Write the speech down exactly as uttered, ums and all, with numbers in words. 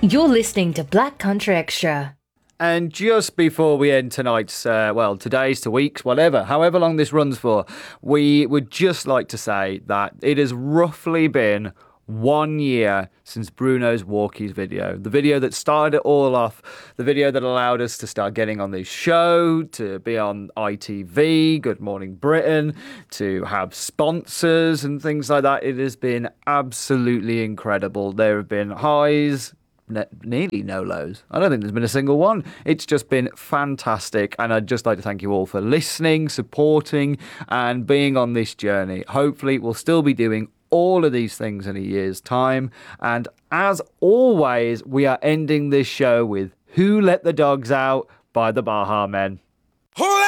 You're listening to Black Country Extra. And just before we end tonight's, uh, well, today's to weeks, whatever, however long this runs for, we would just like to say that it has roughly been one year since Bruno's Walkies video. The video that started it all off, the video that allowed us to start getting on this show, to be on I T V, Good Morning Britain, to have sponsors and things like that. It has been absolutely incredible. There have been highs, Ne- nearly no lows. I don't think there's been a single one. It's just been fantastic, and I'd just like to thank you all for listening, supporting, and being on this journey. Hopefully we'll still be doing all of these things in a year's time, and as always, we are ending this show with Who Let the Dogs Out by the Baha Men.